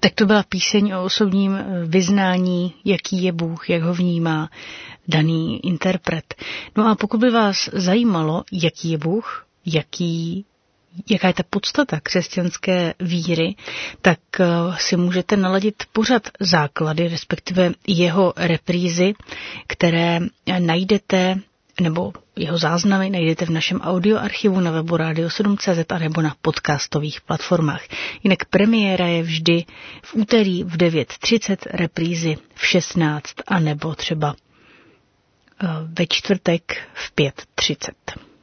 Tak to byla píseň o osobním vyznání, jaký je Bůh, jak ho vnímá daný interpret. No a pokud by vás zajímalo, jaký je Bůh, jaká je ta podstata křesťanské víry, tak si můžete naladit pořad Základy, respektive jeho reprízy, které najdete, nebo jeho záznamy najdete v našem audioarchivu na webu radio7.cz a nebo na podcastových platformách. Jinak premiéra je vždy v úterý v 9:30, reprízy v 16 a nebo třeba ve čtvrtek v 5:30.